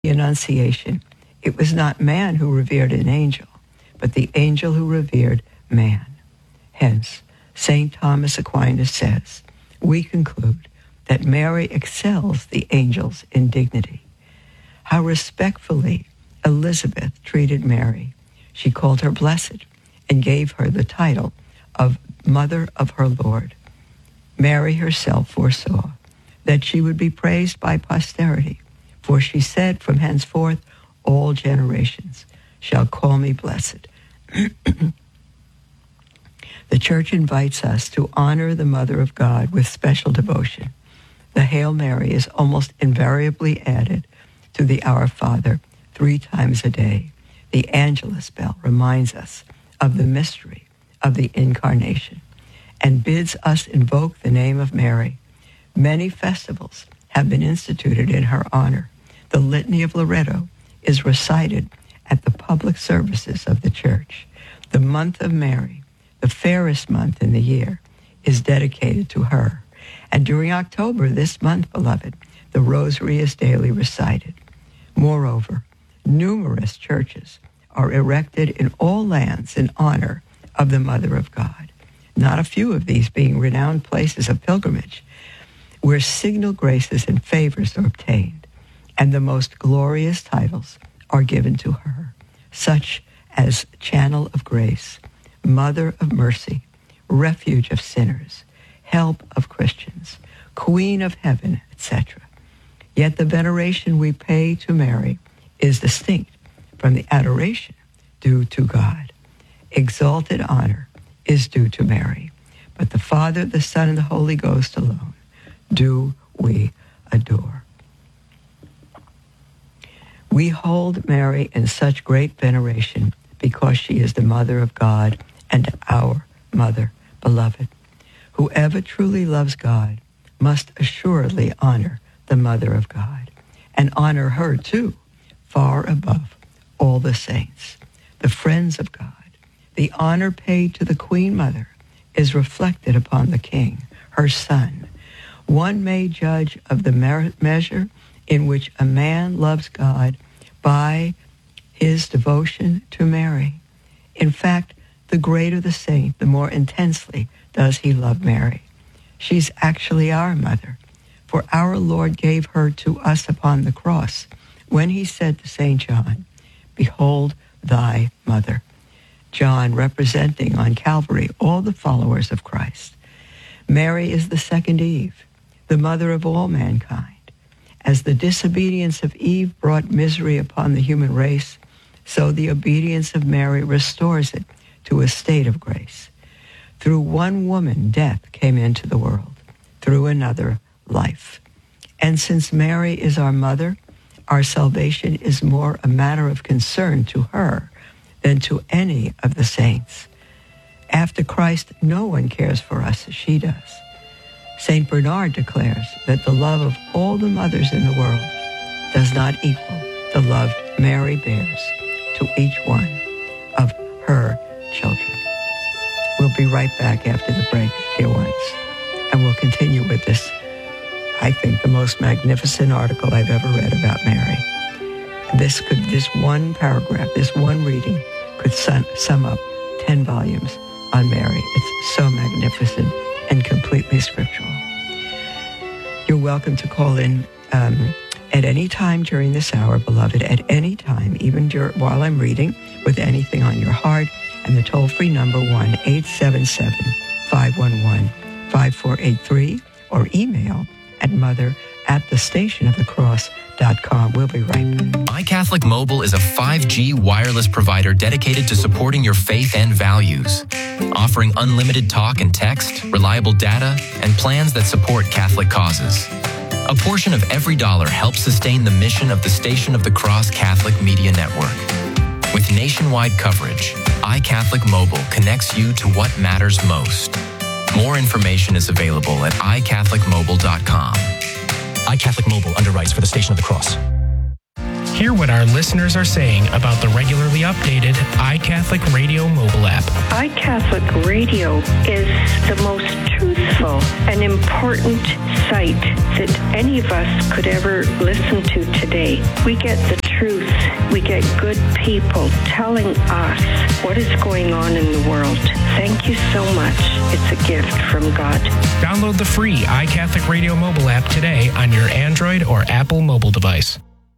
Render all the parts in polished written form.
the Annunciation, it was not man who revered an angel, but the angel who revered man. Hence, St. Thomas Aquinas says, we conclude that Mary excels the angels in dignity. How respectfully Elizabeth treated Mary. She called her blessed and gave her the title of Mother of her Lord. Mary herself foresaw that she would be praised by posterity, for she said, from henceforth all generations shall call me blessed. The Church invites us to honor the Mother of God with special devotion. The Hail Mary is almost invariably added to the Our Father 3 times a day. The Angelus bell reminds us of the mystery of the Incarnation and bids us invoke the name of Mary. Many festivals have been instituted in her honor. The Litany of Loretto is recited at the public services of the Church. The month of Mary, the fairest month in the year, is dedicated to her. And during October, this month, beloved, the Rosary is daily recited. Moreover, numerous churches are erected in all lands in honor of the Mother of God, not a few of these being renowned places of pilgrimage, where signal graces and favors are obtained, and the most glorious titles are given to her, such as Channel of Grace, Mother of Mercy, Refuge of Sinners, Help of Christians, Queen of Heaven, etc. Yet the veneration we pay to Mary is distinct from the adoration due to God. Exalted honor is due to Mary, but the Father, the Son, and the Holy Ghost alone do we adore. We hold Mary in such great veneration because she is the Mother of God and our Mother, beloved. Whoever truly loves God must assuredly honor the Mother of God, and honor her too, far above all the saints, the friends of God. The honor paid to the Queen Mother is reflected upon the King, her Son. One may judge of the measure in which a man loves God by his devotion to Mary. In fact, the greater the saint, the more intensely does he love Mary. She's actually our mother, for our Lord gave her to us upon the cross when he said to St. John, "Behold thy mother." John representing on Calvary all the followers of Christ. Mary is the second Eve, the mother of all mankind. As the disobedience of Eve brought misery upon the human race, so the obedience of Mary restores it to a state of grace. Through one woman, death came into the world. Through another, life. And since Mary is our mother, our salvation is more a matter of concern to her than to any of the saints. After Christ, no one cares for us as she does. St. Bernard declares that the love of all the mothers in the world does not equal the love Mary bears to each one of her children. We'll be right back after the break, dear ones, and we'll continue with this, I think, the most magnificent article I've ever read about Mary. This one paragraph, this one reading could sum up 10 volumes on Mary. It's so magnificent and completely scriptural. You're welcome to call in at any time during this hour, beloved, at any time, even while I'm reading, with anything on your heart. And the toll-free number 1-877-511-5483, or email at mother@thestationofthecross.com. We'll be right back. iCatholic Mobile is a 5G wireless provider dedicated to supporting your faith and values, offering unlimited talk and text, reliable data, and plans that support Catholic causes. A portion of every dollar helps sustain the mission of the Station of the Cross Catholic Media Network. With nationwide coverage, iCatholic Mobile connects you to what matters most. More information is available at iCatholicMobile.com. iCatholic Mobile underwrites for the Station of the Cross. Hear what our listeners are saying about the regularly updated iCatholic Radio mobile app. iCatholic Radio is the most truthful and important site that any of us could ever listen to today. We get the truth. We get good people telling us what is going on in the world. Thank you so much. It's a gift from God. Download the free iCatholic Radio mobile app today on your Android or Apple mobile device.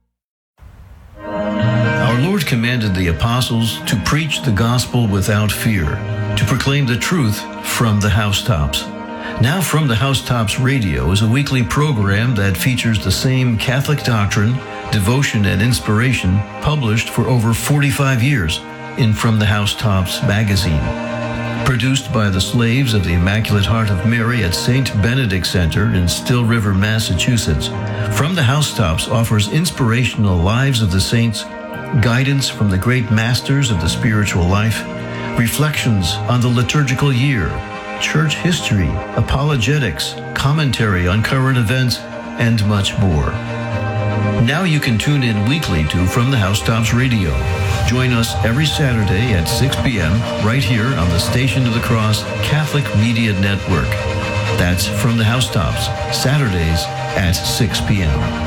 Our Lord commanded the apostles to preach the gospel without fear, to proclaim the truth from the housetops. Now From the Housetops Radio is a weekly program that features the same Catholic doctrine, devotion, and inspiration published for over 45 years in From the Housetops magazine. Produced by the Slaves of the Immaculate Heart of Mary at St. Benedict Center in Still River, Massachusetts, From the Housetops offers inspirational lives of the saints, guidance from the great masters of the spiritual life, reflections on the liturgical year, church history, apologetics, commentary on current events, and much more. Now you can tune in weekly to From the Housetops Radio. Join us every Saturday at 6 p.m. right here on the Station of the Cross Catholic Media Network. That's From the Housetops, Saturdays at 6 p.m.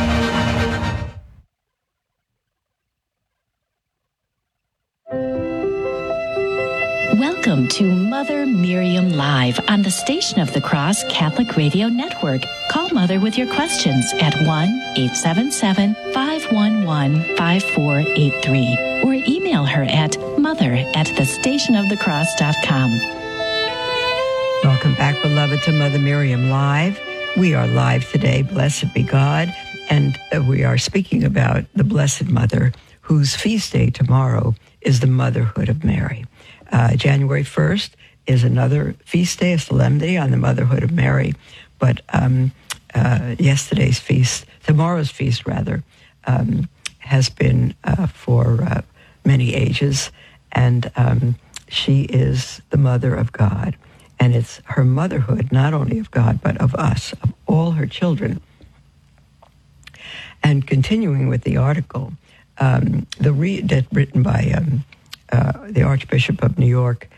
Welcome to Mother Miriam Live on the Station of the Cross Catholic Radio Network. Call Mother with your questions at 1-877-511-5483 or email her at mother@thestationofthecross.com. Welcome back, beloved, to Mother Miriam Live. We are live today, blessed be God, and we are speaking about the Blessed Mother, whose feast day tomorrow is the Motherhood of Mary. January 1st is another feast day, a solemnity on the Motherhood of Mary. But tomorrow's feast, has been for many ages. And she is the Mother of God. And it's her motherhood, not only of God, but of us, of all her children. And continuing with the article, written by the Archbishop of New York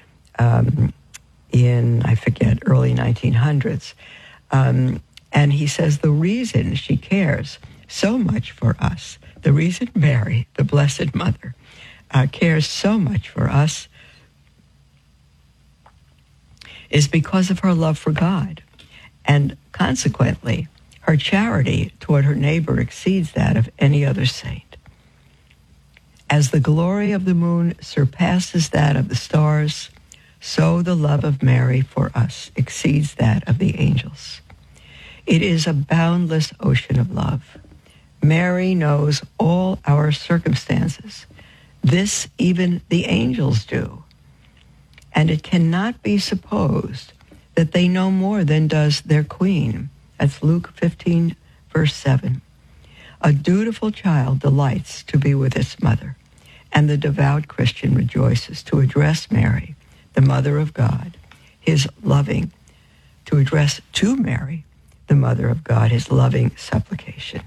in, early 1900s. And he says the reason she cares so much for us, the reason Mary, the Blessed Mother, cares so much for us is because of her love for God. And consequently, her charity toward her neighbor exceeds that of any other saint. As the glory of the moon surpasses that of the stars, so the love of Mary for us exceeds that of the angels. It is a boundless ocean of love. Mary knows all our circumstances. This even the angels do. And it cannot be supposed that they know more than does their queen. That's Luke 15, verse 7. A dutiful child delights to be with its mother, and the devout Christian rejoices to address Mary, the Mother of God, to address to Mary, the Mother of God, his loving supplication.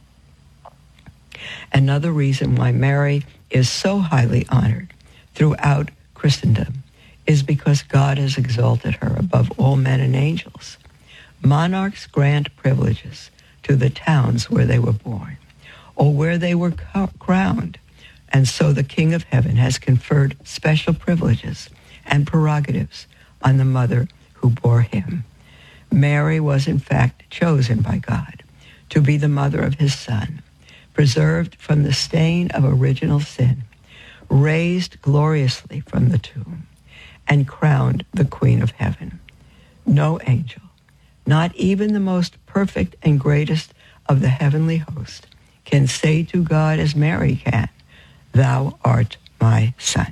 Another reason why Mary is so highly honored throughout Christendom is because God has exalted her above all men and angels. Monarchs grant privileges to the towns where they were born or where they were crowned, and so the King of Heaven has conferred special privileges and prerogatives on the mother who bore him. Mary was in fact chosen by God to be the mother of his Son, preserved from the stain of original sin, raised gloriously from the tomb, and crowned the Queen of Heaven. No angel, not even the most perfect and greatest of the heavenly host, can say to God as Mary can, "Thou art my Son."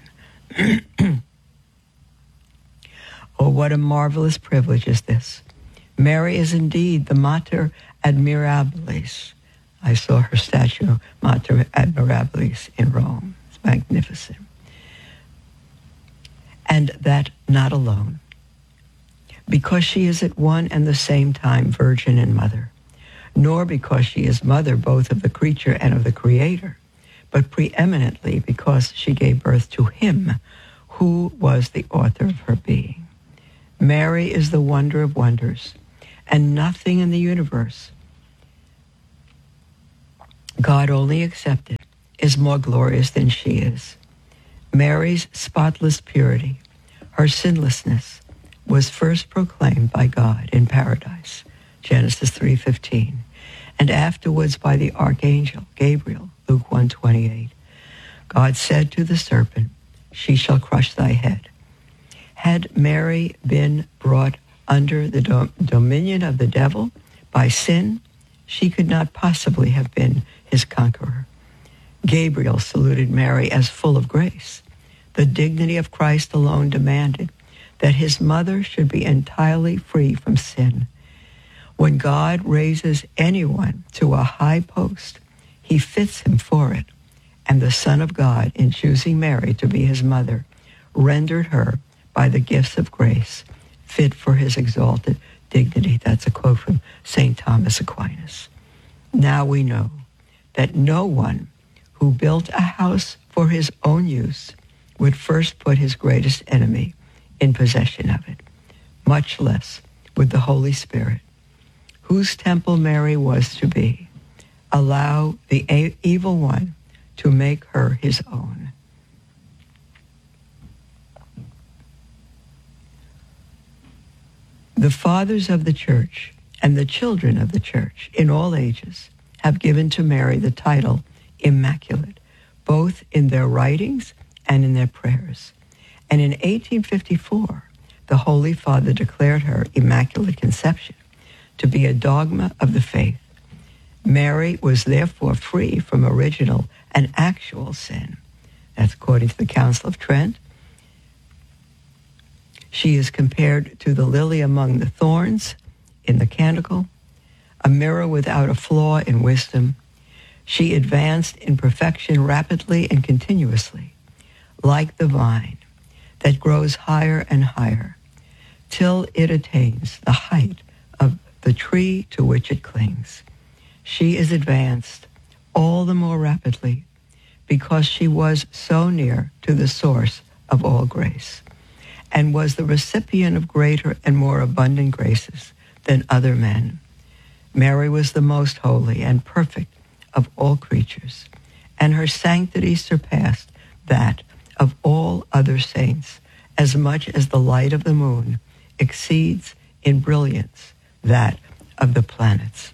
Oh, what a marvelous privilege is this. Mary is indeed the Mater Admirabilis. I saw her statue, Mater Admirabilis, in Rome. It's magnificent. And that not alone, because she is at one and the same time Virgin and Mother. nor because she is mother both of the creature and of the Creator, but preeminently because she gave birth to him who was the author of her being. Mary is the wonder of wonders, and nothing in the universe, God only accepted, is more glorious than she is. Mary's spotless purity, her sinlessness, was first proclaimed by God in paradise, Genesis 3:15, and afterwards by the archangel Gabriel, Luke 1:28. God said to the serpent, "She shall crush thy head." Had Mary been brought under the dominion of the devil by sin, she could not possibly have been his conqueror. Gabriel saluted Mary as full of grace. The dignity of Christ alone demanded that his mother should be entirely free from sin. When God raises anyone to a high post, he fits him for it. And the Son of God, in choosing Mary to be his mother, rendered her, by the gifts of grace, fit for his exalted dignity. That's a quote from St. Thomas Aquinas. Now we know that no one who built a house for his own use would first put his greatest enemy in possession of it, much less would the Holy Spirit, whose temple Mary was to be, allow the evil one to make her his own. The fathers of the church and the children of the church in all ages have given to Mary the title Immaculate, both in their writings and in their prayers. And in 1854, the Holy Father declared her Immaculate Conception to be a dogma of the faith. Mary was therefore free from original and actual sin. That's according to the Council of Trent. She is compared to the lily among the thorns in the Canticle, a mirror without a flaw in wisdom. She advanced in perfection rapidly and continuously, like the vine that grows higher and higher, till it attains the height of the tree to which it clings. She is advanced all the more rapidly because she was so near to the source of all grace and was the recipient of greater and more abundant graces than other men. Mary was the most holy and perfect of all creatures, and her sanctity surpassed that of all other saints, as much as the light of the moon exceeds in brilliance that of the planets.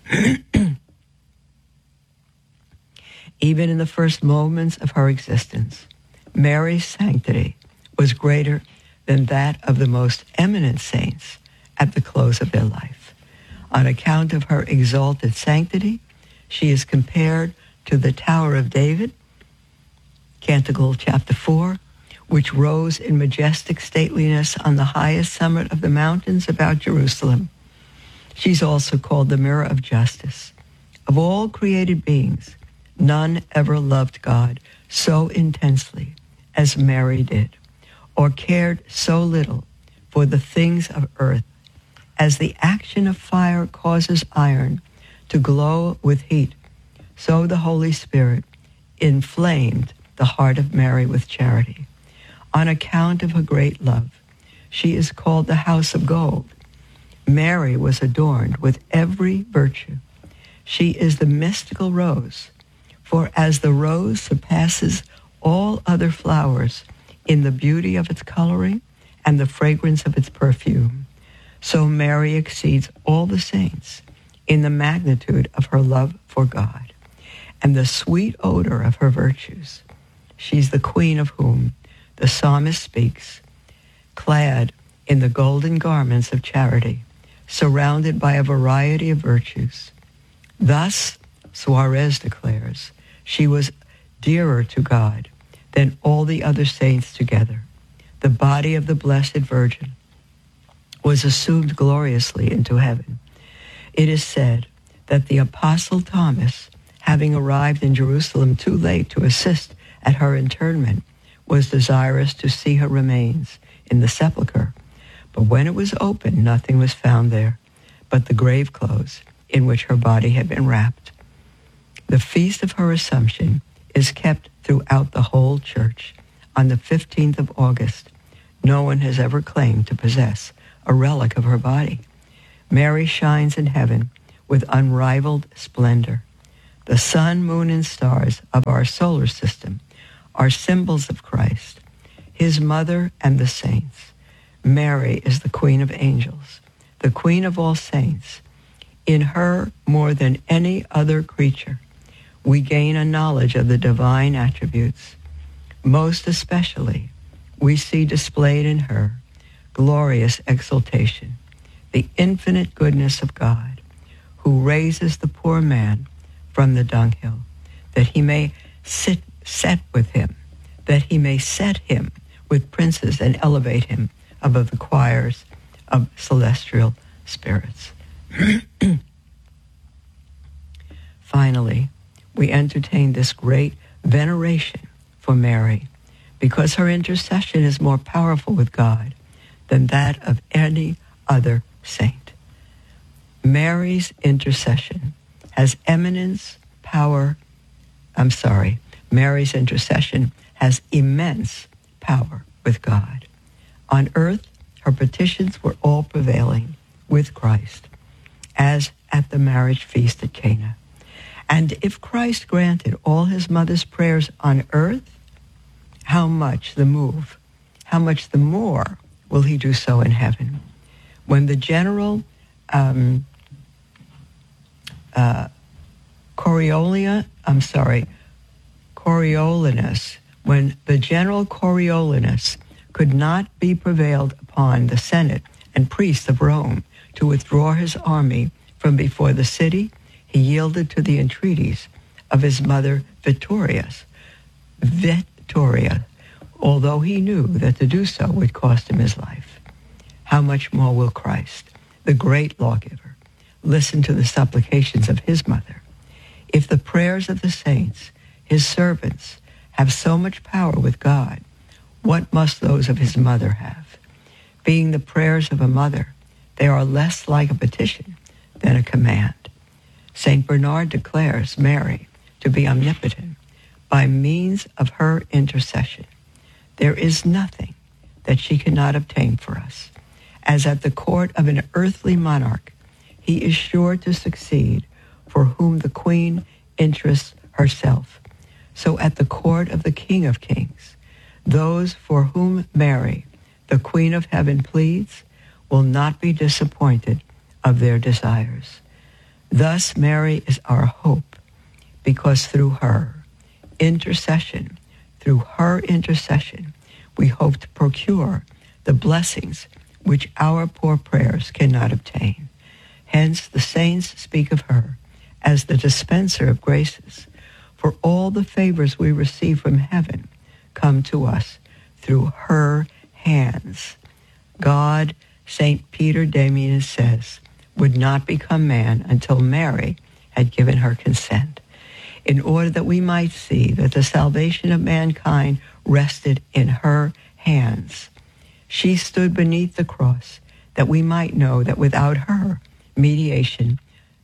Even in the first moments of her existence, Mary's sanctity was greater than that of the most eminent saints at the close of their life. On account of her exalted sanctity, she is compared to the Tower of David, Canticle chapter 4, which rose in majestic stateliness on the highest summit of the mountains about Jerusalem. She's also called the mirror of justice. Of all created beings, none ever loved God so intensely as Mary did, or cared so little for the things of earth as the action of fire causes iron to glow with heat. So the Holy Spirit inflamed the heart of Mary with charity. On account of her great love, she is called the House of Gold. Mary was adorned with every virtue. She is the mystical rose, for as the rose surpasses all other flowers in the beauty of its coloring and the fragrance of its perfume, so Mary exceeds all the saints in the magnitude of her love for God and the sweet odor of her virtues. She's the queen of whom the psalmist speaks, clad in the golden garments of charity, surrounded by a variety of virtues. Thus, Suarez declares, she was dearer to God than all the other saints together. The body of the Blessed Virgin was assumed gloriously into heaven. It is said that the Apostle Thomas, having arrived in Jerusalem too late to assist at her interment, was desirous to see her remains in the sepulchre. But when it was opened, nothing was found there but the grave clothes in which her body had been wrapped. The feast of her Assumption is kept throughout the whole church on the 15th of August. No one has ever claimed to possess a relic of her body. Mary shines in heaven with unrivaled splendor. The sun, moon, and stars of our solar system are symbols of Christ, his mother and the saints. Mary is the Queen of angels, the Queen of all saints. In her, more than any other creature, we gain a knowledge of the divine attributes. Most especially, we see displayed in her glorious exaltation, the infinite goodness of God, who raises the poor man from the dunghill, that he may set with him, that he may set him with princes and elevate him above the choirs of celestial spirits. Finally, we entertain this great veneration for Mary, because her intercession is more powerful with God than that of any other saint. Mary's intercession has Mary's intercession has immense power with God. On earth, her petitions were all prevailing with Christ, as at the marriage feast at Cana. And if Christ granted all his mother's prayers on earth, how much the more will he do so in heaven? When the general Coriolanus, when the general Coriolanus could not be prevailed upon the Senate and priests of Rome to withdraw his army from before the city, he yielded to the entreaties of his mother Victoria, although he knew that to do so would cost him his life. How much more will Christ, the great lawgiver, listen to the supplications of his mother? If the prayers of the saints, his servants, have so much power with God, what must those of his mother have? Being the prayers of a mother, they are less like a petition than a command. St. Bernard declares Mary to be omnipotent by means of her intercession. There is nothing that she cannot obtain for us. As at the court of an earthly monarch, he is sure to succeed for whom the queen interests herself. So at the court of the King of Kings, those for whom Mary, the Queen of Heaven, pleads will not be disappointed of their desires. Thus Mary is our hope, because through her intercession, we hope to procure the blessings which our poor prayers cannot obtain. Hence the saints speak of her as the dispenser of graces, for all the favors we receive from heaven come to us through her hands. God, St. Peter Damian says, would not become man until Mary had given her consent, in order that we might see that the salvation of mankind rested in her hands. She stood beneath the cross that we might know that without her mediation,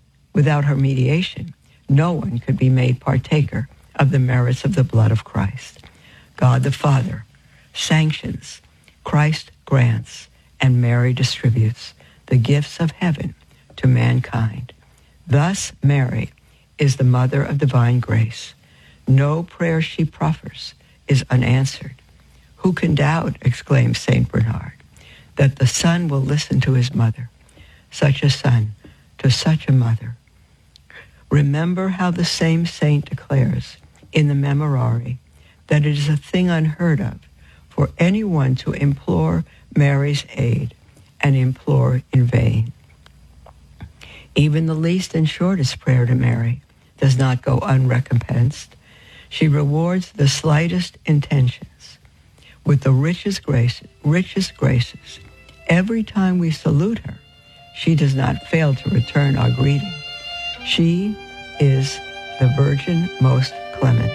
no one could be made partaker of the merits of the blood of Christ. God the Father sanctions, Christ grants, and Mary distributes the gifts of heaven to mankind. Thus Mary is the mother of divine grace. No prayer she proffers is unanswered. Who can doubt, exclaims St. Bernard, that the Son will listen to his mother, such a son to such a mother? Remember how the same saint declares in the Memorare that it is a thing unheard of for anyone to implore Mary's aid and implore in vain. Even the least and shortest prayer to Mary does not go unrecompensed. She rewards the slightest intentions with the richest graces. Every time we salute her, she does not fail to return our greeting. She is the Virgin most clement.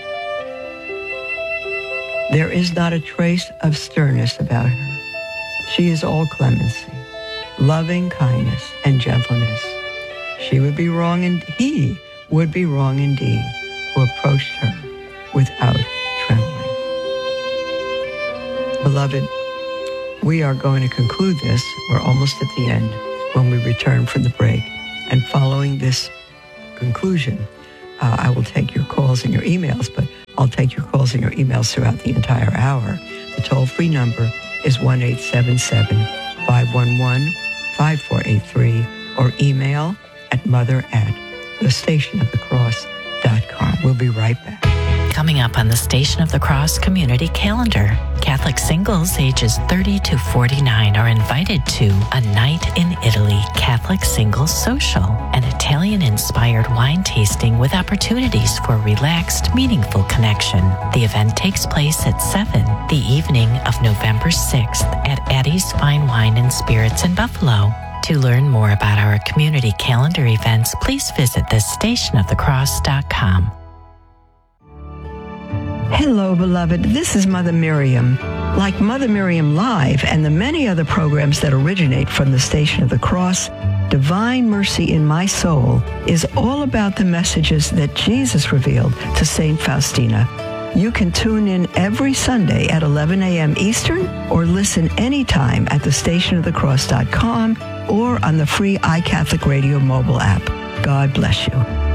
There is not a trace of sternness about her. She is all clemency, loving kindness, and gentleness. he would be wrong indeed who approached her without trembling. Beloved, we are going to conclude this. We're almost at the end when we return from the break. And following this conclusion, I will take your calls and your emails, but I'll take your calls and your emails throughout the entire hour. The toll-free number is 1-877-511-5483 or email at mother@thestationofthecross.com. We'll be right back. Coming up on the Station of the Cross community calendar, Catholic singles ages 30 to 49 are invited to A Night in Italy Catholic Singles Social, an Italian-inspired wine tasting with opportunities for relaxed, meaningful connection. The event takes place at 7, the evening of November 6th at Addie's Fine Wine and Spirits in Buffalo. To learn more about our community calendar events, please visit thestationofthecross.com. Hello, beloved. This is Mother Miriam. Like Mother Miriam Live and the many other programs that originate from the Station of the Cross, Divine Mercy in My Soul is all about the messages that Jesus revealed to St. Faustina. You can tune in every Sunday at 11 a.m. Eastern or listen anytime at thestationofthecross.com or on the free iCatholic Radio mobile app. God bless you.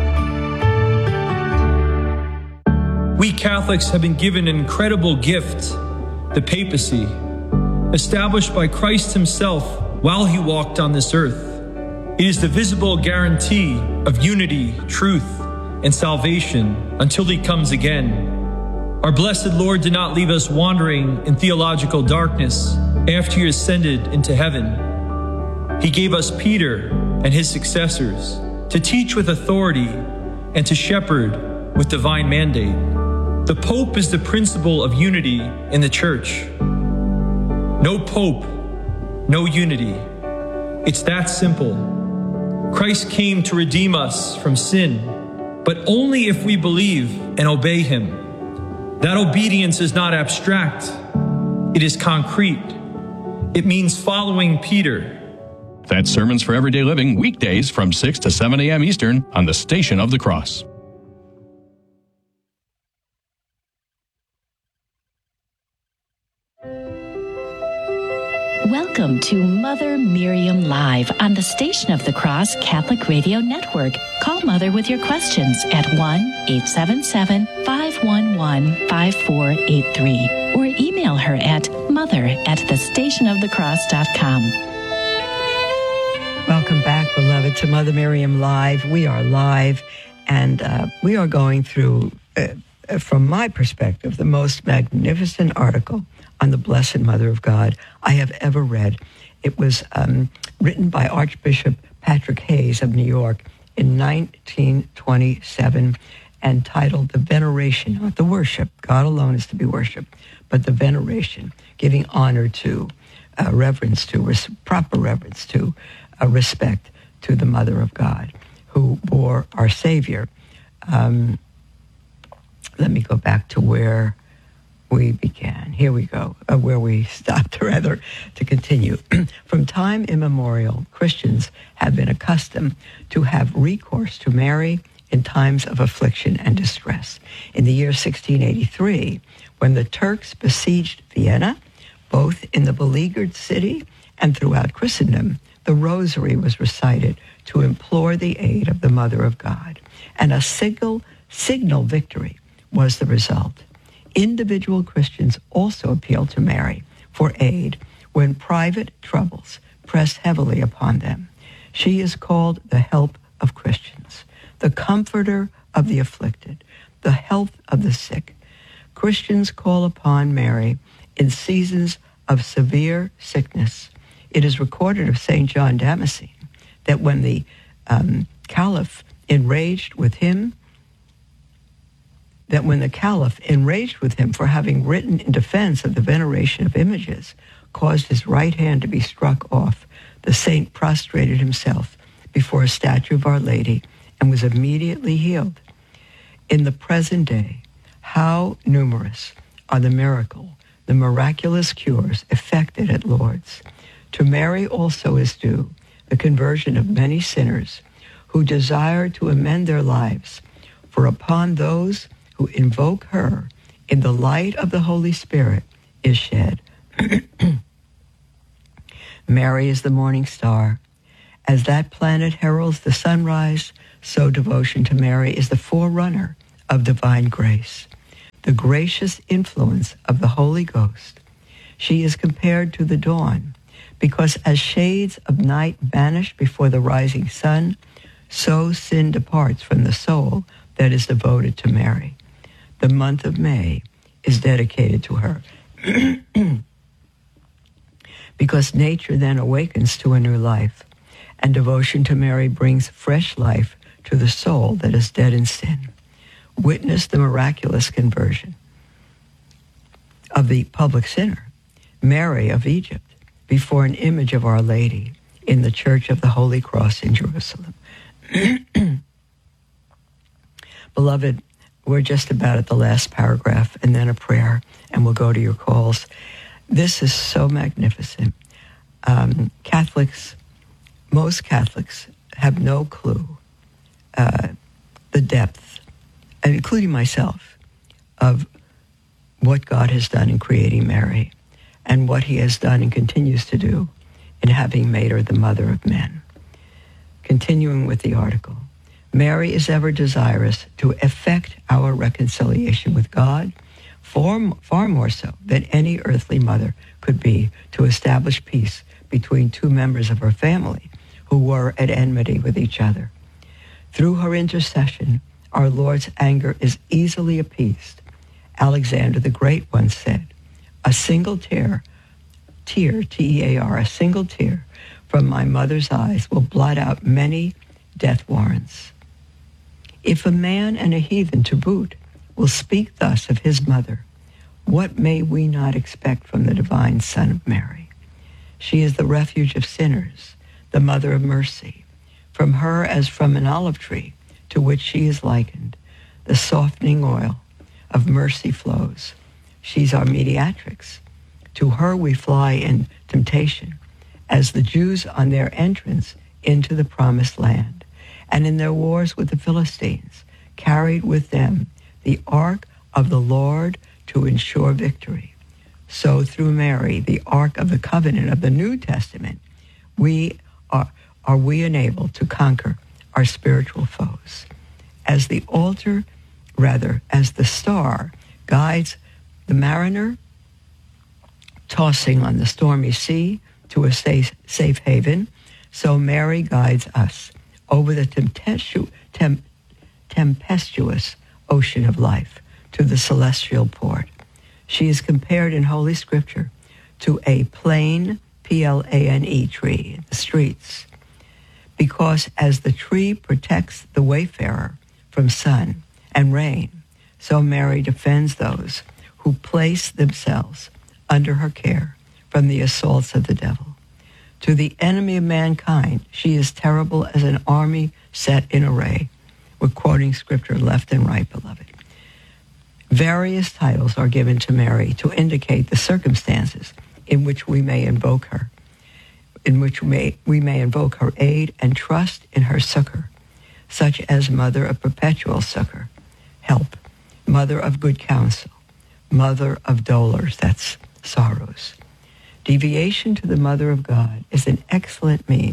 We Catholics have been given an incredible gift, the papacy, established by Christ himself while he walked on this earth. It is the visible guarantee of unity, truth, and salvation until he comes again. Our blessed Lord did not leave us wandering in theological darkness after he ascended into heaven. He gave us Peter and his successors to teach with authority and to shepherd with divine mandate. The Pope is the principle of unity in the Church. No Pope, no unity. It's that simple. Christ came to redeem us from sin, but only if we believe and obey him. That obedience is not abstract. It is concrete. It means following Peter. That's Sermons for Everyday Living, weekdays from 6 to 7 a.m. Eastern on the Station of the Cross. Welcome to Mother Miriam Live on the Station of the Cross Catholic Radio Network. Call Mother with your questions at 1-877-511-5483 or email her at mother@thestationofthecross.com. Welcome back, beloved, to Mother Miriam Live. We are live, and we are going through, from my perspective, the most magnificent article on the Blessed Mother of God I have ever read. It was written by Archbishop Patrick Hayes of New York in 1927 and titled The Veneration, not the worship. God alone is to be worshipped, but the veneration, giving honor to, reverence to, proper reverence to, respect to the Mother of God who bore our Savior. Let me go back to where we began. Here we go, where we stopped, rather, to continue. From time immemorial, Christians have been accustomed to have recourse to Mary in times of affliction and distress. In the year 1683, when the Turks besieged Vienna, both in the beleaguered city and throughout Christendom, the Rosary was recited to implore the aid of the Mother of God, and a signal victory was the result. Individual Christians also appealed to Mary for aid when private troubles pressed heavily upon them. She is called the help of Christians, the comforter of the afflicted, the health of the sick. Christians call upon Mary in seasons of severe sickness. It is recorded of St. John Damascene that when the Caliph enraged with him for having written in defense of the veneration of images, caused his right hand to be struck off, the saint prostrated himself before a statue of Our Lady and was immediately healed. In the present day, how numerous are the miraculous cures effected at Lourdes. To Mary also is due the conversion of many sinners who desire to amend their lives. For upon those who invoke her in the light of the Holy Spirit is shed. Mary is the morning star. As that planet heralds the sunrise, so devotion to Mary is the forerunner of divine grace, the gracious influence of the Holy Ghost. She is compared to the dawn, because as shades of night vanish before the rising sun, so sin departs from the soul that is devoted to Mary. The month of May is dedicated to her, because nature then awakens to a new life, and devotion to Mary brings fresh life to the soul that is dead in sin. Witness the miraculous conversion of the public sinner, Mary of Egypt, before an image of Our Lady in the Church of the Holy Cross in Jerusalem. Beloved, we're just about at the last paragraph and then a prayer, and we'll go to your calls. This is so magnificent. Most Catholics have no clue the depth, including myself, of what God has done in creating Mary and what he has done and continues to do in having made her the mother of men. Continuing with the article, Mary is ever desirous to effect our reconciliation with God, far more so than any earthly mother could be to establish peace between two members of her family who were at enmity with each other. Through her intercession, our Lord's anger is easily appeased. Alexander the Great once said, a single tear, T-E-A-R, a single tear from my mother's eyes will blot out many death warrants. If a man and a heathen to boot will speak thus of his mother, what may we not expect from the divine Son of Mary? She is the refuge of sinners, the mother of mercy. From her, as from an olive tree to which she is likened, the softening oil of mercy flows. She's our mediatrix. To her we fly in temptation, as the Jews on their entrance into the promised land, and in their wars with the Philistines, carried with them the ark of the Lord to ensure victory. So through Mary, the ark of the covenant of the New Testament, are we enabled to conquer our spiritual foes. As the star guides the mariner tossing on the stormy sea to a safe haven, so Mary guides us over the tempestuous ocean of life to the celestial port. She is compared in Holy Scripture to a plane, P-L-A-N-E, tree in the streets, because as the tree protects the wayfarer from sun and rain, so Mary defends those who place themselves under her care from the assaults of the devil. To the enemy of mankind, she is terrible as an army set in array. We're quoting Scripture left and right, beloved. Various titles are given to Mary to indicate the circumstances in which we may invoke her, we may invoke her aid and trust in her succor, such as Mother of Perpetual Succor, help, Mother of Good Counsel, Mother of Dolors, that's sorrows. Deviation to the Mother of God is an excellent means,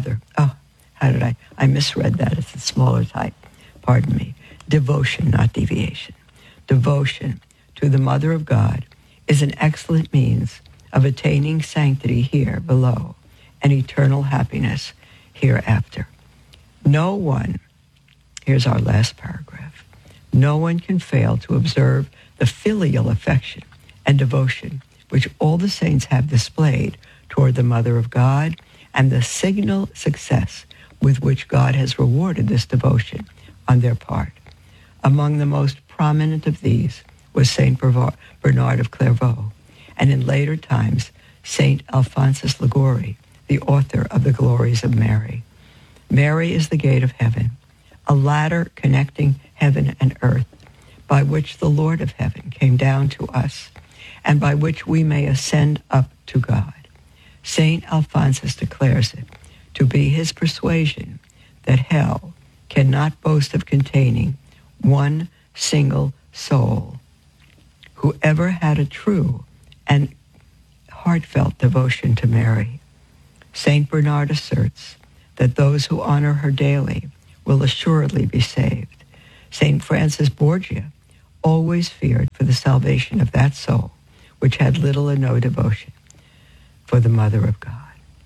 I misread that, it's a smaller type, pardon me. Devotion, not deviation. Devotion to the Mother of God is an excellent means of attaining sanctity here below and eternal happiness hereafter. No one, here's our last paragraph, no one can fail to observe the filial affection and devotion which all the saints have displayed toward the Mother of God, and the signal success with which God has rewarded this devotion on their part. Among the most prominent of these was Saint Bernard of Clairvaux, and in later times, Saint Alphonsus Liguori, the author of the Glories of Mary. Mary is the gate of heaven, a ladder connecting heaven and earth, by which the Lord of heaven came down to us, and by which we may ascend up to God. Saint Alphonsus declares it to be his persuasion that hell cannot boast of containing one single soul who ever had a true and heartfelt devotion to Mary. St. Bernard asserts that those who honor her daily will assuredly be saved. St. Francis Borgia always feared for the salvation of that soul which had little or no devotion for the Mother of God.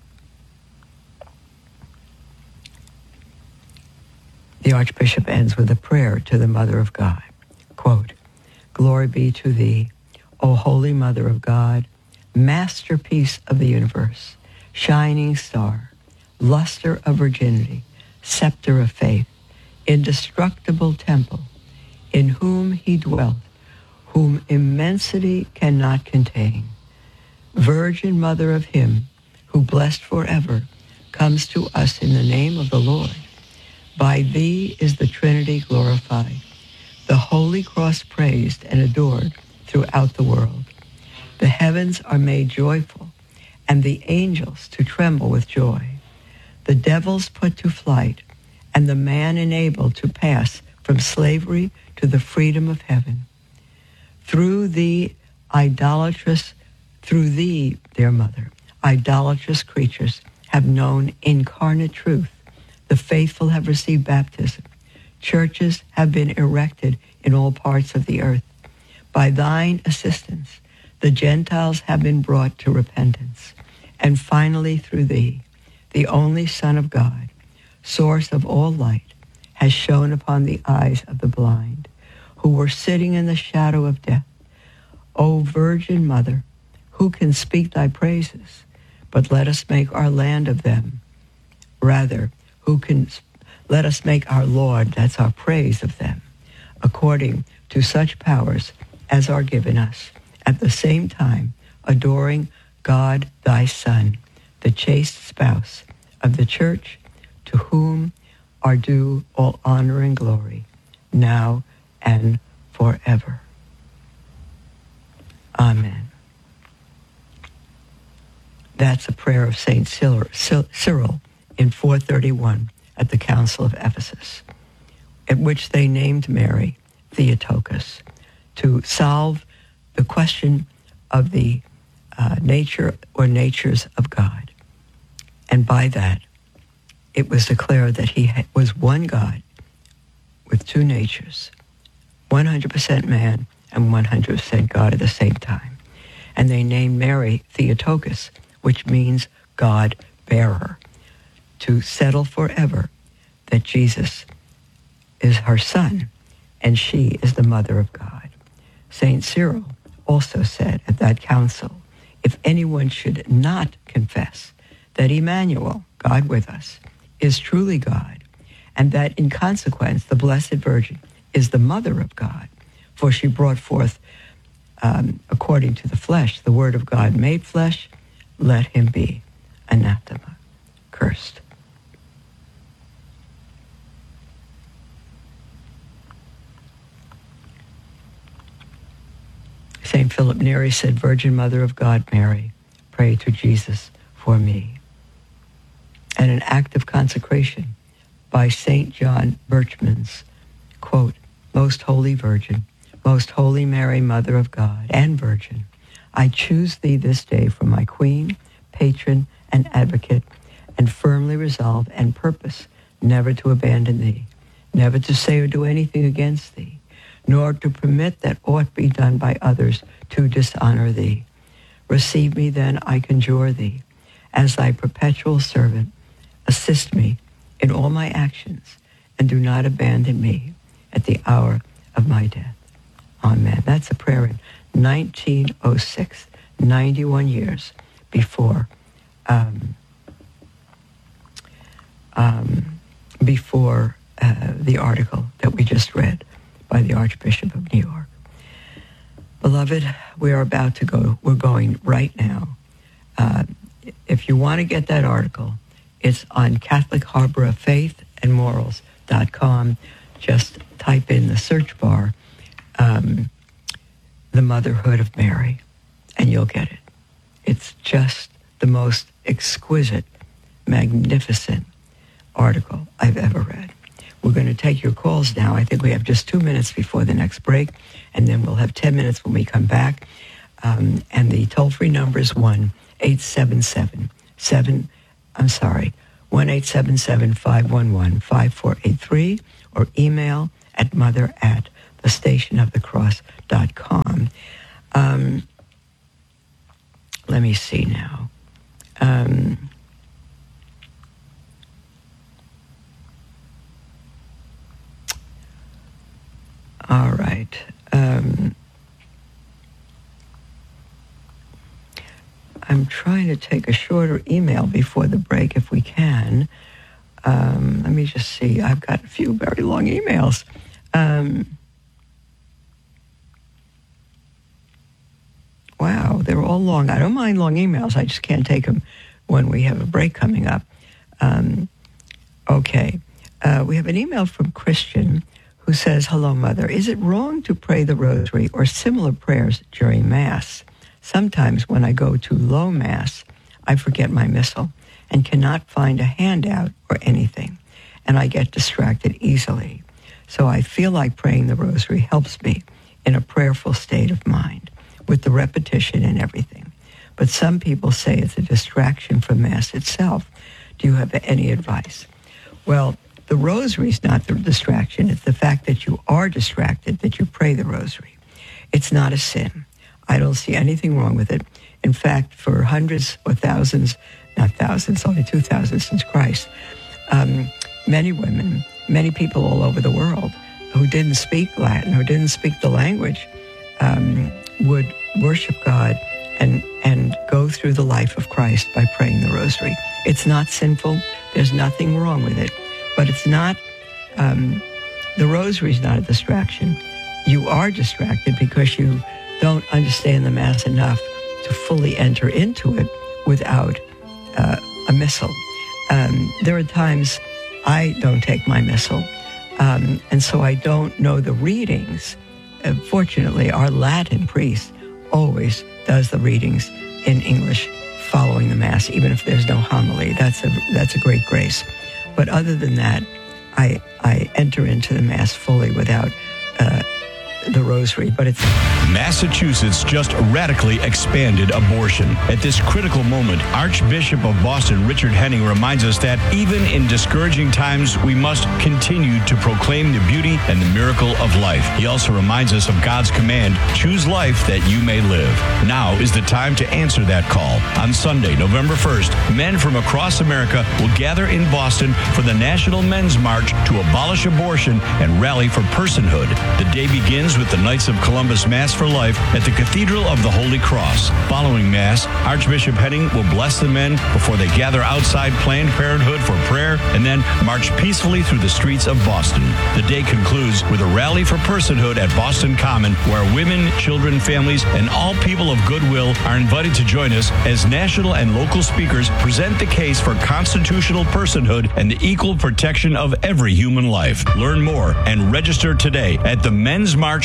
The Archbishop ends with a prayer to the Mother of God. Quote, "Glory be to thee, O Holy Mother of God, masterpiece of the universe, shining star, luster of virginity, scepter of faith, indestructible temple, in whom he dwelt, whom immensity cannot contain. Virgin Mother of him who blessed forever comes to us in the name of the Lord. By thee is the Trinity glorified, the Holy Cross praised and adored throughout the world. The heavens are made joyful, and the angels to tremble with joy. The devils put to flight, and the man enabled to pass from slavery to the freedom of heaven. Through thee, dear Mother, idolatrous creatures have known incarnate truth. The faithful have received baptism. Churches have been erected in all parts of the earth. By thine assistance, the Gentiles have been brought to repentance. And finally, through thee, the only Son of God, source of all light, has shone upon the eyes of the blind, who were sitting in the shadow of death. O Virgin Mother, who can speak thy praises? But let us make our land of them. Rather, let us make our Lord, that's our praise of them, according to such powers as are given us, at the same time adoring God thy Son, the chaste spouse of the Church, to whom are due all honor and glory, now and forever. Amen. That's a prayer of St. Cyril in 431 at the Council of Ephesus, at which they named Mary Theotokos to solve the question of the nature or natures of God. And by that, it was declared that he was one God with two natures, 100% man and 100% God at the same time. And they named Mary Theotokos, which means God-bearer, to settle forever that Jesus is her son and she is the Mother of God. St. Cyril also said at that council, if anyone should not confess that Emmanuel, God with us, is truly God, and that in consequence the Blessed Virgin is the Mother of God, for she brought forth, according to the flesh, the Word of God made flesh, let him be anathema, cursed. St. Philip Neri said, Virgin Mother of God, Mary, pray to Jesus for me. And an act of consecration by St. John Birchmans, quote, Most Holy Virgin, Most Holy Mary, Mother of God and Virgin, I choose thee this day for my queen, patron, and advocate, and firmly resolve and purpose never to abandon thee, never to say or do anything against thee, nor to permit that aught be done by others to dishonor thee. Receive me then, I conjure thee, as thy perpetual servant. Assist me in all my actions, and do not abandon me at the hour of my death. Amen. That's a prayer in 1906, 91 years before the article that we just read by the Archbishop of New York. Beloved, we are about to go. We're going right now. If you want to get that article, it's on Catholic Harbor of Faith and Morals.com. Just type in the search bar, the Motherhood of Mary, and you'll get it. It's just the most exquisite, magnificent article I've ever read. We're going to take your calls now. I think we have just 2 minutes before the next break, and then we'll have 10 minutes when we come back. And the toll-free number is 1-877-511-5483, or email at mother@thestationofthecross.com. Let me see now. All right. I'm trying to take a shorter email before the break if we can. Let me just see. I've got a few very long emails. Wow, they're all long. I don't mind long emails. I just can't take them when we have a break coming up. Okay. We have an email from Christian who says, "Hello, Mother. Is it wrong to pray the rosary or similar prayers during Mass? Sometimes when I go to low Mass, I forget my missal and cannot find a handout or anything, and I get distracted easily. So I feel like praying the rosary helps me in a prayerful state of mind with the repetition and everything. But some people say it's a distraction from Mass itself. Do you have any advice?" Well, the rosary is not the distraction. It's the fact that you are distracted, that you pray the rosary. It's not a sin. I don't see anything wrong with it. In fact, for hundreds or thousands, not thousands, only 2,000 since Christ, many women, many people all over the world who didn't speak Latin, who didn't speak the language, would worship God and go through the life of Christ by praying the rosary. It's not sinful. There's nothing wrong with it. But it's not, the rosary is not a distraction. You are distracted because you don't understand the Mass enough to fully enter into it without a missal. There are times I don't take my missal, and so I don't know the readings. Fortunately, our Latin priest always does the readings in English following the Mass, even if there's no homily. That's a great grace. But other than that, I enter into the Mass fully without the rosary, but it's... Massachusetts just radically expanded abortion. At this critical moment, Archbishop of Boston, Richard Henning, reminds us that even in discouraging times, we must continue to proclaim the beauty and the miracle of life. He also reminds us of God's command, choose life that you may live. Now is the time to answer that call. On Sunday, November 1st, men from across America will gather in Boston for the National Men's March to abolish abortion and rally for personhood. The day begins with the Knights of Columbus Mass for Life at the Cathedral of the Holy Cross. Following Mass, Archbishop Henning will bless the men before they gather outside Planned Parenthood for prayer and then march peacefully through the streets of Boston. The day concludes with a rally for personhood at Boston Common, where women, children, families, and all people of goodwill are invited to join us as national and local speakers present the case for constitutional personhood and the equal protection of every human life. Learn more and register today at themensmarch.com.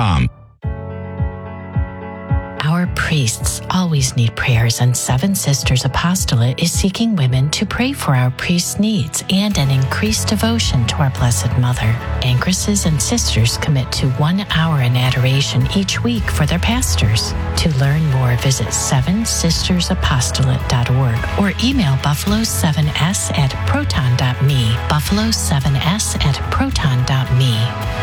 Our priests always need prayers, and Seven Sisters Apostolate is seeking women to pray for our priests' needs and an increased devotion to our Blessed Mother. Ancresses and sisters commit to 1 hour in adoration each week for their pastors. To learn more, visit sevensistersapostolate.org or email buffalo7s@proton.me, buffalo7s@proton.me.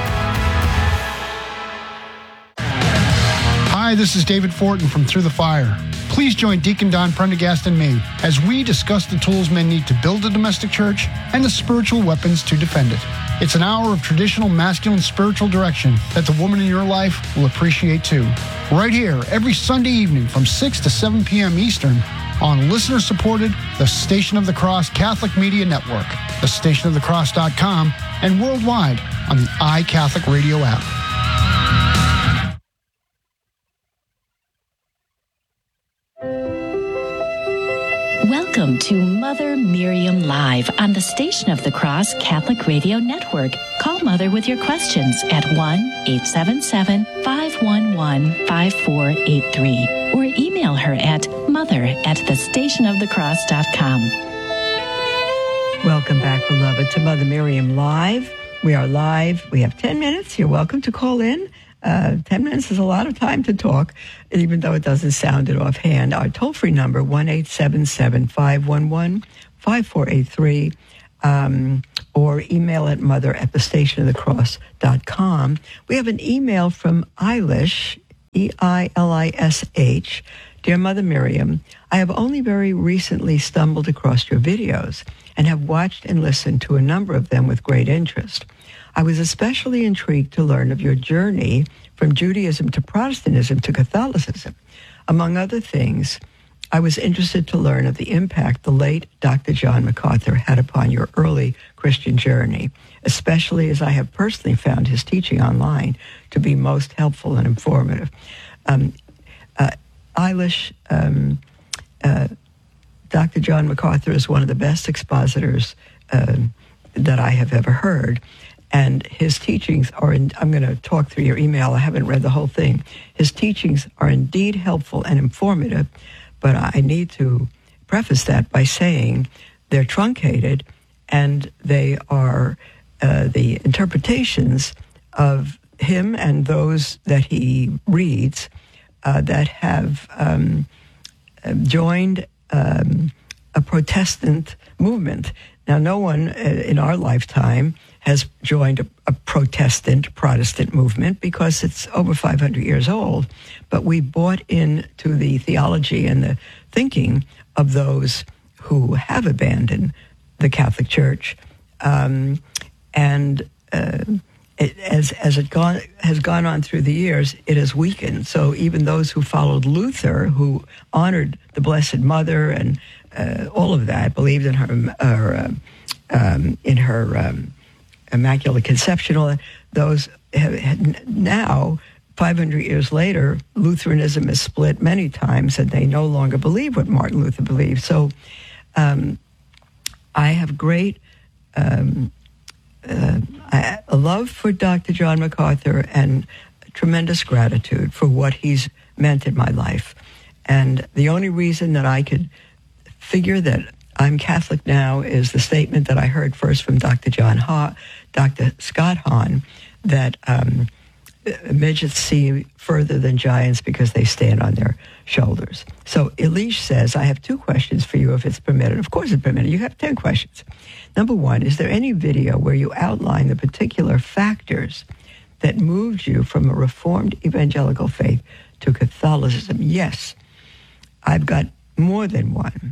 Hi, this is David Fortin from Through the Fire. Please join Deacon Don Prendergast and me as we discuss the tools men need to build a domestic church and the spiritual weapons to defend it. It's an hour of traditional masculine spiritual direction that the woman in your life will appreciate too. Right here, every Sunday evening from 6 to 7 p.m. Eastern on listener-supported The Station of the Cross Catholic Media Network, thestationofthecross.com, and worldwide on the iCatholic Radio app. Welcome to Mother Miriam Live on the Station of the Cross Catholic Radio Network. Call Mother with your questions at 1-877-511-5483 or email her at mother@thestationofthecross.com. Welcome back, beloved, to Mother Miriam Live. We are live. We have 10 minutes. You're welcome to call in. 10 minutes is a lot of time to talk, even though it doesn't sound it offhand. Our toll-free number, 1-877-511-5483, or email at mother@thestationofthecross.com. We have an email from Eilish, E-I-L-I-S-H. Dear Mother Miriam, I have only very recently stumbled across your videos and have watched and listened to a number of them with great interest. I was especially intrigued to learn of your journey from Judaism to Protestantism to Catholicism. Among other things, I was interested to learn of the impact the late Dr. John MacArthur had upon your early Christian journey, especially as I have personally found his teaching online to be most helpful and informative. Eilish, Dr. John MacArthur is one of the best expositors that I have ever heard. And his teachings are, I'm going to talk through your email. I haven't read the whole thing. His teachings are indeed helpful and informative, but I need to preface that by saying they're truncated and they are the interpretations of him and those that he reads that have joined a Protestant movement. Now, no one in our lifetime has joined a Protestant movement because it's over 500 years old, but we bought into the theology and the thinking of those who have abandoned the Catholic Church, as it has gone on through the years, it has weakened. So even those who followed Luther, who honored the Blessed Mother and all of that, believed in her Immaculate Conception, those have now, 500 years later, Lutheranism is split many times, and they no longer believe what Martin Luther believed. So I have great a love for Dr. John MacArthur and tremendous gratitude for what he's meant in my life. And the only reason that I could figure that I'm Catholic now is the statement that I heard first from Dr. Scott Hahn, that midgets see further than giants because they stand on their shoulders. So Eilish says, I have 2 questions for you if it's permitted. Of course it's permitted. You have 10 questions. Number 1, is there any video where you outline the particular factors that moved you from a Reformed evangelical faith to Catholicism? Yes, I've got more than one.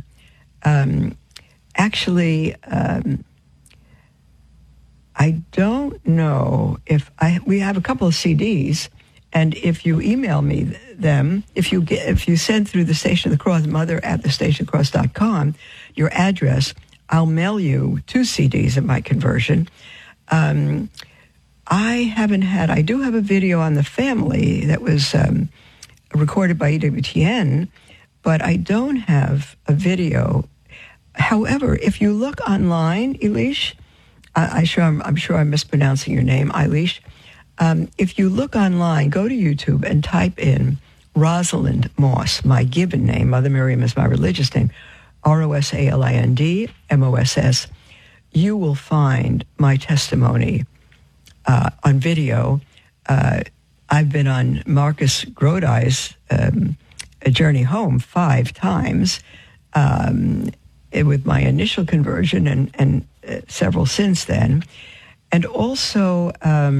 I don't know if we have a couple of CDs, and if you email me them, if you send through the Station of the Cross, mother@thestationofthecross.com, your address, I'll mail you 2 CDs of my conversion. I do have a video on the family that was recorded by EWTN, but I don't have a video. However, if you look online, Eilish, I'm sure I'm mispronouncing your name, Eilish. If you look online, go to YouTube and type in Rosalind Moss, my given name. Mother Miriam is my religious name. Rosalind Moss. You will find my testimony on video. I've been on Marcus Grodi's journey home 5 times with my initial conversion and several since then. And also,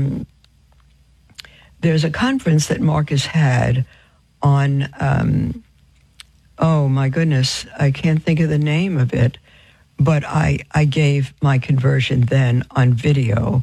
there's a conference that Marcus had on, oh my goodness, I can't think of the name of it, but I gave my conversion then on video.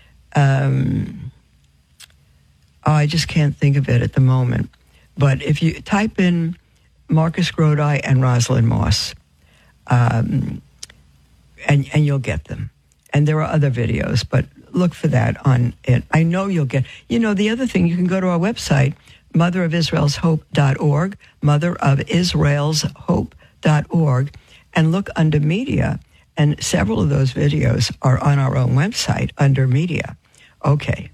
I just can't think of it at the moment. But if you type in Marcus Grodi and Rosalind Moss, and you'll get them. And there are other videos, but look for that on it. I know you'll get, the other thing, you can go to our website, motherofisraelshope.org, motherofisraelshope.org, and look under media. And several of those videos are on our own website under media. Okay.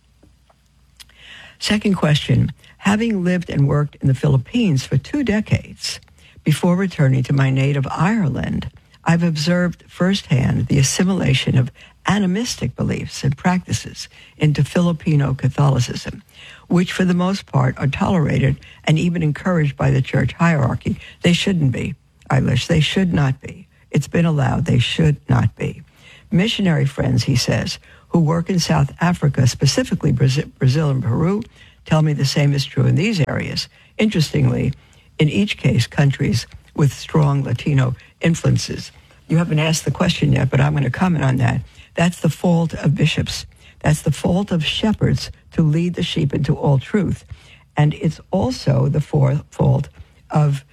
Second question, having lived and worked in the Philippines for 2 decades before returning to my native Ireland, I've observed firsthand the assimilation of animistic beliefs and practices into Filipino Catholicism, which for the most part are tolerated and even encouraged by the church hierarchy. They shouldn't be, Eilish. They should not be. It's been allowed. They should not be. Missionary friends, he says, who work in South Africa, specifically Brazil and Peru, tell me the same is true in these areas. Interestingly, in each case, countries with strong Latino influences. You haven't asked the question yet, but I'm going to comment on that. That's the fault of bishops. That's the fault of shepherds to lead the sheep into all truth. And it's also the fault of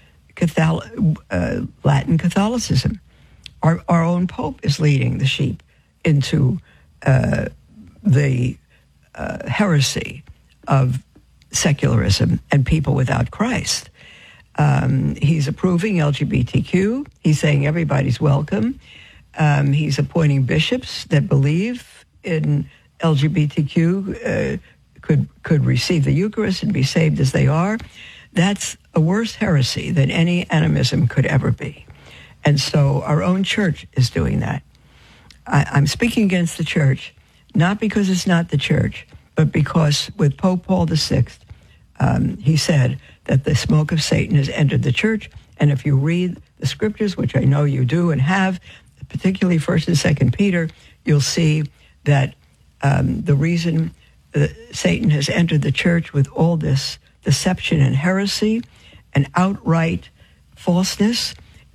Latin Catholicism. Our own Pope is leading the sheep into the heresy of secularism and people without Christ. He's approving LGBTQ. He's saying everybody's welcome. He's appointing bishops that believe in LGBTQ could receive the Eucharist and be saved as they are. That's a worse heresy than any animism could ever be. And so our own church is doing that. I'm speaking against the church, not because it's not the church, but because with Pope Paul VI, he said that the smoke of Satan has entered the church. And if you read the scriptures, which I know you do and have, particularly 1 and 2 Peter, you'll see that the reason Satan has entered the church with all this deception and heresy and outright falseness,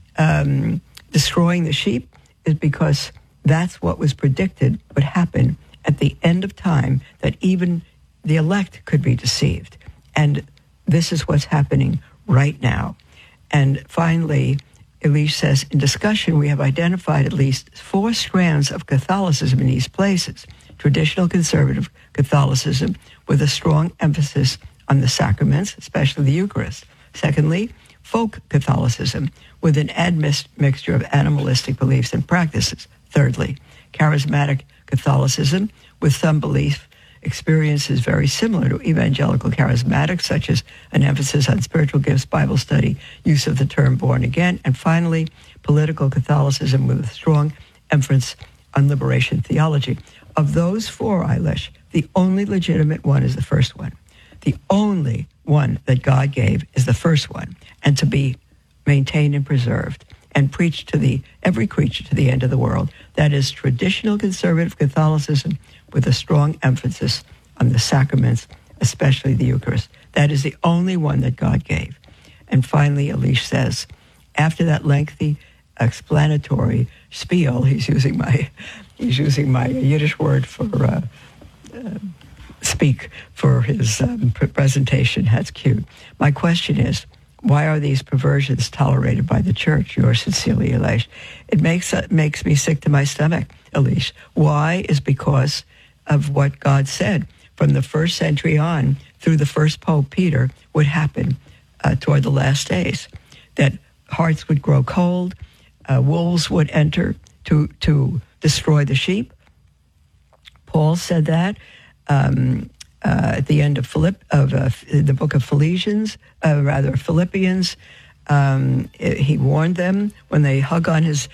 destroying the sheep, is because that's what was predicted would happen at the end of time, that even the elect could be deceived. And this is what's happening right now. And finally, Eilish says, in discussion, we have identified at least 4 strands of Catholicism in these places. Traditional conservative Catholicism with a strong emphasis on the sacraments, especially the Eucharist. Secondly, folk Catholicism with an admixture of animalistic beliefs and practices. Thirdly, charismatic Catholicism with some belief experiences very similar to evangelical charismatics, such as an emphasis on spiritual gifts, Bible study, use of the term born again. And finally, political Catholicism with a strong emphasis on liberation theology. Of those 4, Eilish, the only legitimate one is the first one. The only one that God gave is the first one, and to be maintained and preserved and preached to every creature to the end of the world. That is traditional conservative Catholicism with a strong emphasis on the sacraments, especially the Eucharist. That is the only one that God gave. And finally, Eilish says, after that lengthy explanatory spiel, he's using my Yiddish word for speak for his presentation. That's cute. My question is, why are these perversions tolerated by the church? Yours sincerely, Eilish. It makes me sick to my stomach, Eilish. Why? Is because of what God said from the first century on through the first Pope Peter would happen toward the last days. That hearts would grow cold, wolves would enter to destroy the sheep. Paul said that at the end of the book of Philippians. He warned them when they hung on his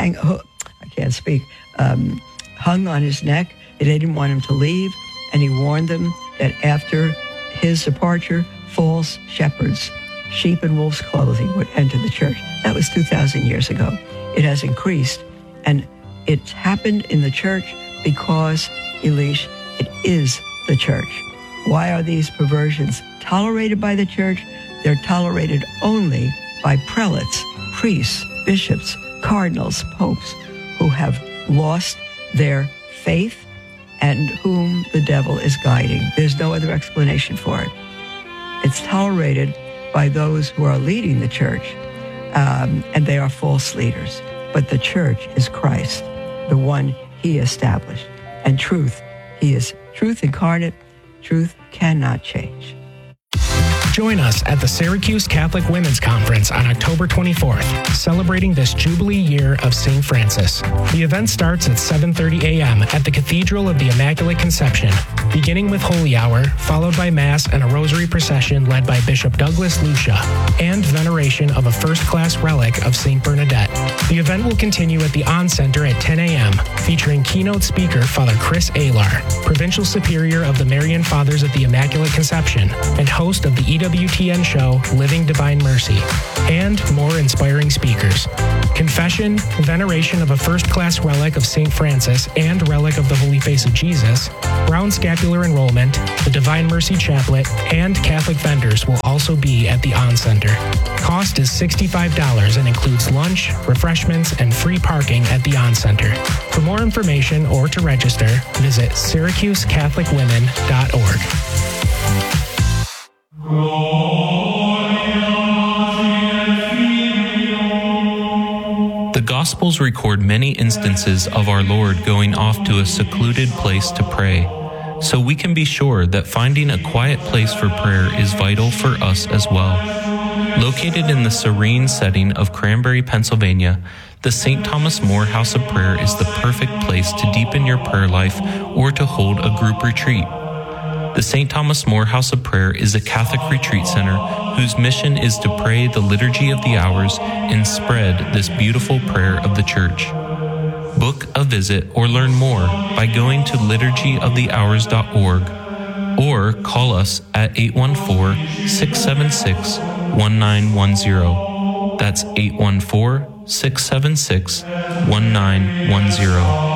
hung on his neck. They didn't want him to leave, and he warned them that after his departure, false shepherds, sheep in wolves' clothing, would enter the church. That was 2,000 years ago. It has increased, and it's happened in the church because, Eilish, it is the church. Why are these perversions tolerated by the church? They're tolerated only by prelates, priests, bishops, cardinals, popes, who have lost their faith and whom the devil is guiding. There's no other explanation for it. It's tolerated by those who are leading the church, and they are false leaders. But the church is Christ, the one he established. And truth, he is truth incarnate. Truth cannot change. Join us at the Syracuse Catholic Women's Conference on October 24th, celebrating this Jubilee year of St. Francis. The event starts at 7:30 a.m. at the Cathedral of the Immaculate Conception, beginning with Holy Hour, followed by Mass and a Rosary procession led by Bishop Douglas Lucia, and veneration of a first-class relic of St. Bernadette. The event will continue at the On Center at 10 a.m., featuring keynote speaker Father Chris Alar, Provincial Superior of the Marian Fathers at the Immaculate Conception, and host of the EWTN show Living Divine Mercy, and more inspiring speakers. Confession, veneration of a first-class relic of St. Francis and relic of the Holy Face of Jesus, Brown Scapular Enrollment, the Divine Mercy Chaplet, and Catholic vendors will also be at the On Center. Cost is $65 and includes lunch, refreshments, and free parking at the On Center. For more information or to register, visit SyracuseCatholicWomen.org. The Gospels record many instances of our Lord going off to a secluded place to pray, so we can be sure that finding a quiet place for prayer is vital for us as well. Located in the serene setting of Cranberry, Pennsylvania, the St. Thomas More House of Prayer is the perfect place to deepen your prayer life or to hold a group retreat. The St. Thomas More House of Prayer is a Catholic retreat center whose mission is to pray the Liturgy of the Hours and spread this beautiful prayer of the Church. Book a visit or learn more by going to liturgyofthehours.org or call us at 814-676-1910. That's 814-676-1910.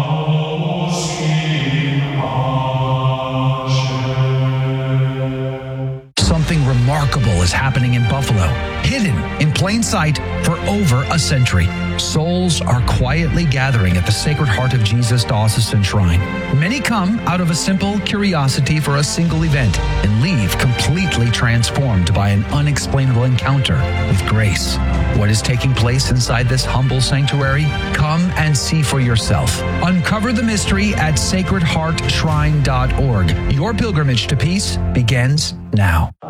Something remarkable is happening in Buffalo, hidden in plain sight for over a century. Souls are quietly gathering at the Sacred Heart of Jesus Diocesan Shrine. Many come out of a simple curiosity for a single event and leave completely transformed by an unexplainable encounter with grace. What is taking place inside this humble sanctuary? Come and see for yourself. Uncover the mystery at sacredheartshrine.org. Your pilgrimage to peace begins now.